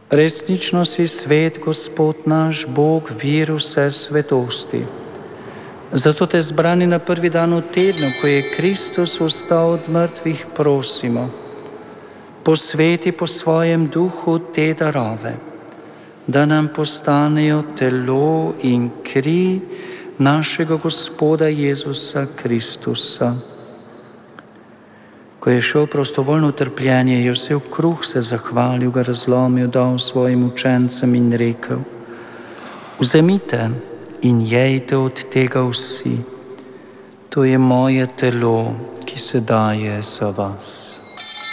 Resnično si svet, Gospod naš Bog, vir vse svetosti. Zato te zbrani na prvi dan v tednu, ko je Kristus vstal od mrtvih, prosimo, posveti po svojem duhu te darove, da nam postanejo telo in kri našega Gospoda Jezusa Kristusa. Ko je šel prostovoljno trpljenje, je vzel kruh, se zahvalil, ga razlomil, dal svojim učencem in rekel: vzemite in jejte od tega vsi, to je moje telo, ki se daje za vas.